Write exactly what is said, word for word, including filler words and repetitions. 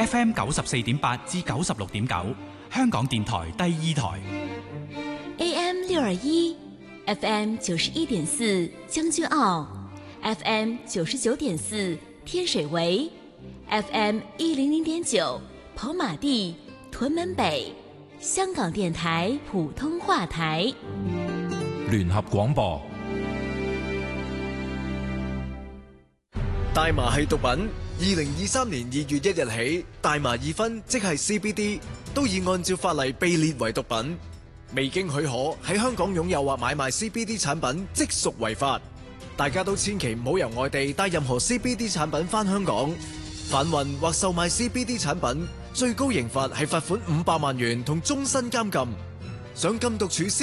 F M 九十四點八至九十六點九，香港電台第二台。 A M 六二一，F M 九十一點四將軍澳 ，F M 九十九點四天水圍 ，F M 一零零點九跑馬地、屯門北，香港電台普通話台。 聯合廣播。 大麻係毒品。二零二三年二月一日起，大麻二酚即係 C B D 都已按照法例被列為毒品。未經許可喺香港擁有或買賣 C B D 產品，即屬違法。大家都千祈唔好由外地帶任何 C B D 產品返香港。販運或售賣 C B D 產品，最高刑罰係罰款五百萬元同終身監禁。想禁毒處